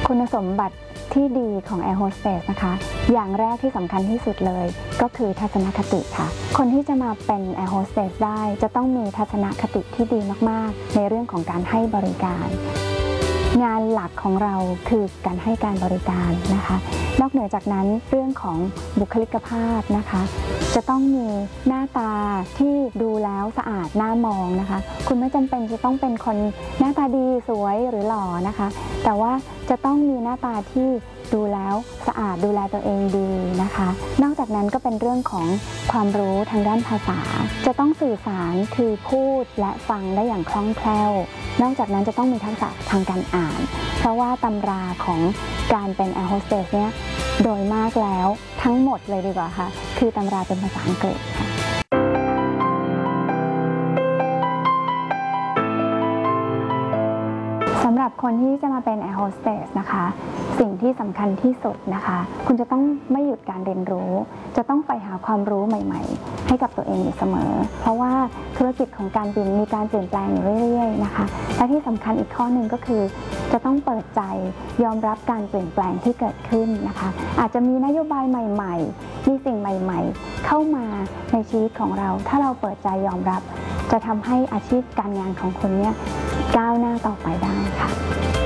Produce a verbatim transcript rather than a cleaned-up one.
คุณสมบัติที่ดีของ Air Hostess นะคะอย่างแรกที่สำคัญที่สุดเลยก็คือทัศนคติค่ะคนที่จะมาเป็น Air Hostess ได้จะต้องมีทัศนคติที่ดีมากๆในเรื่องของการให้บริการงานหลักของเราคือการให้การบริการนะคะนอกเหนือจากนั้นเรื่องของบุคลิกภาพนะคะจะต้องมีหน้าตาที่ดูแล้วสะอาดน่ามองนะคะคุณไม่จำเป็นจะต้องเป็นคนหน้าตาดีสวยหรือหล่อนะคะแต่ว่าจะต้องมีหน้าตาที่ดูแล้วสะอาดดูแลตัวเองดีนะคะนอกจากนั้นก็เป็นเรื่องของความรู้ทางด้านภาษาจะต้องสื่อสารคือพูดและฟังได้อย่างคล่องแคล่วนอกจากนั้นจะต้องมีทักษะทางการอ่านเพราะว่าตำราของการเป็น Air Hostess เนี่ยโดยมากแล้วทั้งหมดเลยดีกว่าค่ะคือตำราเป็นภาษาอังกฤษค่ะสำหรับคนที่จะมาเป็น Air Hostess นะคะสิ่งที่สำคัญที่สุดนะคะคุณจะต้องไม่หยุดการเรียนรู้จะต้องไปหาความรู้ใหม่ๆให้กับตัวเองอยู่เสมอเพราะว่าธุรกิจของการบินมีการเปลี่ยนแปลงอยู่เรื่อยๆนะคะและที่สำคัญอีกข้อหนึ่งก็คือจะต้องเปิดใจยอมรับการเปลี่ยนแปลงที่เกิดขึ้นนะคะอาจจะมีนโยบายใหม่ๆมีสิ่งใหม่ๆเข้ามาในชีวิตของเราถ้าเราเปิดใจยอมรับจะทำให้อาชีพการงานของคุณเนี่ยก้าวหน้าต่อไปได้ค่ะ